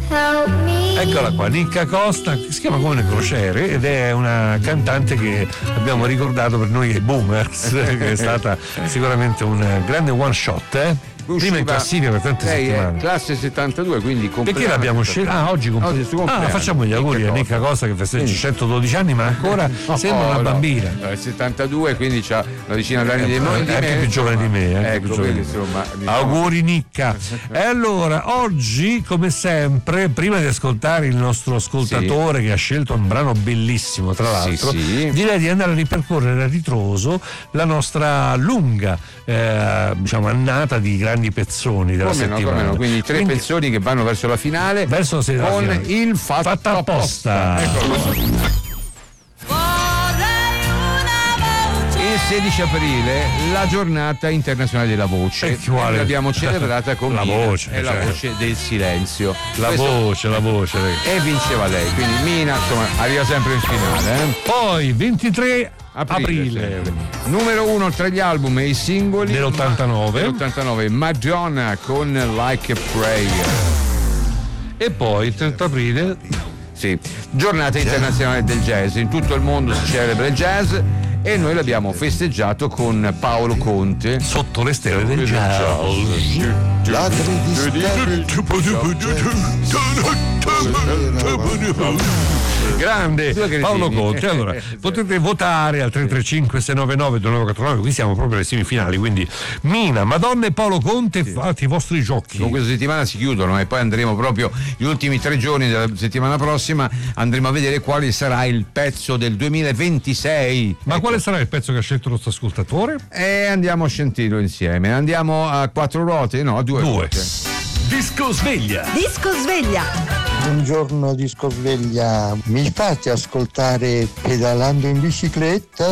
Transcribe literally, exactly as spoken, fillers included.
Eccola qua, Nicca Costa, che si chiama come le crociere ed è una cantante che abbiamo ricordato per noi ai boomers, che è stata sicuramente un grande one shot, eh? Prima in classifica per tante lei settimane. È classe settantadue, quindi perché l'abbiamo scelta? Ah, oggi compl- oggi ah, facciamo gli auguri a Nicca Costa che festeggia sì. centododici anni, ma ancora no, sembra una bambina. No, settantadue, quindi c'ha una decina d'anni di me. È anche più giovane di me. Anche ecco, più giovane quindi, insomma, diciamo... Auguri Nicca. E allora, oggi, come sempre, prima di ascoltare il nostro ascoltatore sì. che ha scelto un brano bellissimo, tra l'altro, sì, sì. direi di andare a ripercorrere a ritroso la nostra lunga, eh, diciamo, annata di grandi pezzoni della come settimana. No, come no. Quindi tre Quindi, pezzoni che vanno verso la finale, verso la finale con finale. il fatto, fatto apposta. apposta. Eccolo. Il sedici aprile la giornata internazionale della voce, e quale? L'abbiamo celebrata con la Mina, voce, è cioè. la voce del silenzio, la Questo... voce, la voce e vinceva lei, quindi Mina insomma arriva sempre in finale, eh? Poi ventitré aprile, aprile. Numero uno tra gli album e i singoli dell'ottantanove, dell'ottantanove Madonna con Like a Prayer. E poi il trenta aprile sì, giornata internazionale del jazz, in tutto il mondo si celebra il jazz e noi l'abbiamo festeggiato con Paolo Conte sotto le stelle del jazz. Ladri di stelle. Grande Paolo Conte. Allora potete votare al tre tre cinque sei nove nove due nove quattro nove, qui siamo proprio alle semifinali, quindi Mina, Madonna e Paolo Conte, sì. fate i vostri giochi. Con questa settimana si chiudono e poi andremo proprio gli ultimi tre giorni della settimana prossima, andremo a vedere quale sarà il pezzo del duemilaventisei. Ma ecco. Quale sarà il pezzo che ha scelto il nostro ascoltatore? E andiamo a sentirlo insieme. Andiamo a quattro ruote? No, a due, due. ruote. Disco sveglia. Disco sveglia. Buongiorno Disco sveglia. Mi fate ascoltare Pedalando in bicicletta?